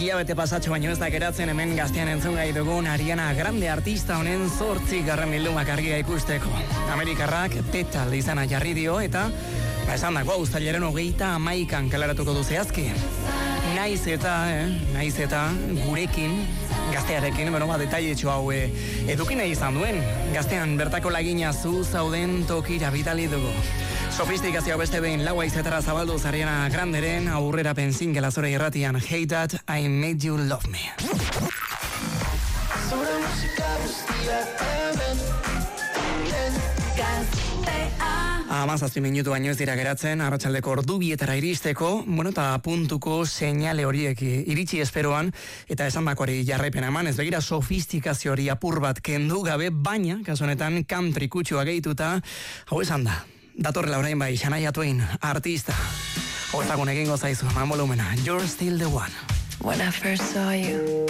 Hilabete pasatxo baino ez da geratzen hemen Gaztean entzun gai dugun Ariana Grande artista honen 8. bildumak argia ikusteko. Amerikarrak Petal izana jarri dio eta esan dako uztailaren 31an kaleratuko du zehazki. Naiz eta gurekin, Gaztearekin, detailetxo hau eduki nahi izan duen. Gaztean bertako lagina zu zauden tokira bidali dugu. Sofistikazioa beste behin lau haizetara zabaldu Ariana Granderen aurrerapen singela zora irratian Hey Dad, I Made You Love Me. Amazazpi minutu baino ez dira geratzen, arratsaldeko ordu bietara iristeko, eta puntuko seinale horiek iritsi esperoan, eta esan bakoari jarraipena eman, ez begira sofistikazio hori apur bat kendu gabe, baina, kasu honetan, country kutsua gehituta, hau esan da. Datorrela orain bai, Shania Twain, artista. Hortagun egingo zaizu, volumena, You're Still the One. When I first saw you,